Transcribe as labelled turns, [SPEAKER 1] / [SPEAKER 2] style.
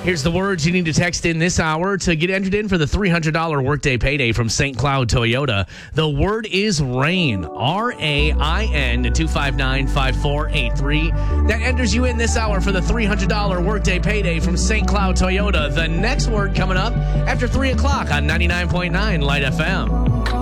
[SPEAKER 1] Here's the words you need to text in this hour to get entered in for the $300 workday payday from St. Cloud Toyota. The word is RAIN, RAIN, to 259-5483. That enters you in this hour for the $300 workday payday from St. Cloud Toyota. The next word coming up after 3 o'clock on 99.9 Light FM.